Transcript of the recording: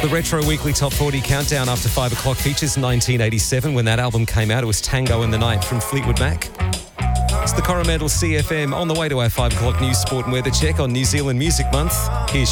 The Retro Weekly Top 40 Countdown after 5 o'clock features 1987. When that album came out, it was Tango in the Night from Fleetwood Mac. It's the Coromandel CFM on the way to our 5 o'clock news, sport and weather check on New Zealand Music Month. Here's